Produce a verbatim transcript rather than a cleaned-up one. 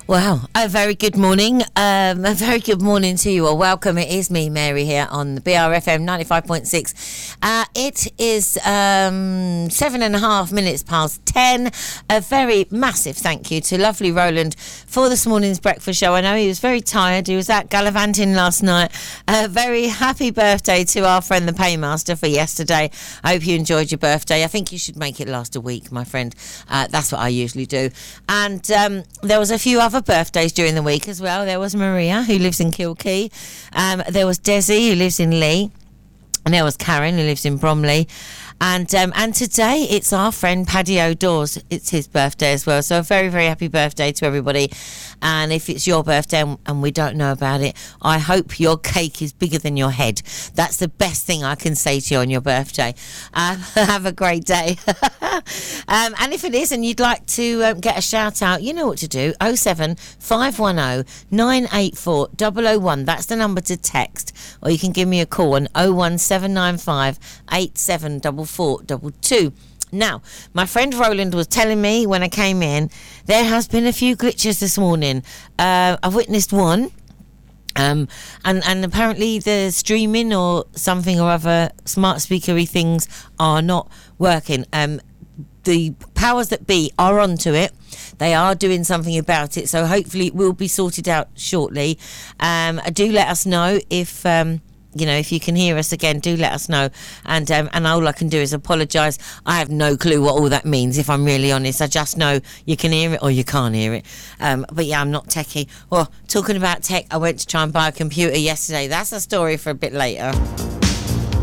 Wow, a very good morning. Um, a very good morning to you all. Welcome. It is me, Mary, here on the B R F M ninety-five point six. Uh, it is um, seven and a half minutes past ten. A very massive thank you to lovely Roland for this morning's breakfast show. I know he was very tired. He was out gallivanting last night. A very happy birthday to our friend the Paymaster for yesterday. I hope you enjoyed your birthday. I think you should make it last a week, my friend. Uh, that's what I usually do. And um, there was a few other birthdays during the week as well. There was Maria, who lives in Kilkee. Um, there was Desi, who lives in Lee. And there was Karen, who lives in Bromley. And um, and today it's our friend Paddy O'Dawes. It's his birthday as well. So a very, very happy birthday to everybody. And if it's your birthday and, and we don't know about it, I hope your cake is bigger than your head. That's the best thing I can say to you on your birthday. Uh, have a great day. um, and if it is and you'd like to um, get a shout out, you know what to do. oh seven five one oh nine eight four oh oh one. That's the number to text. Or you can give me a call on oh one seven nine five eight seven four four two two. Now, my friend Roland was telling me when I came in, there has been a few glitches this morning. Uh, I've witnessed one. Um, and, and apparently the streaming or something or other smart speakery things are not working. Um, the powers that be are onto it. They are doing something about it. So hopefully it will be sorted out shortly. Um, do let us know if... Um, You know, if you can hear us again, do let us know. And um, and all I can do is apologise. I have no clue what all that means, if I'm really honest. I just know you can hear it or you can't hear it. Um, but yeah, I'm not techie. Well, talking about tech, I went to try and buy a computer yesterday. That's a story for a bit later.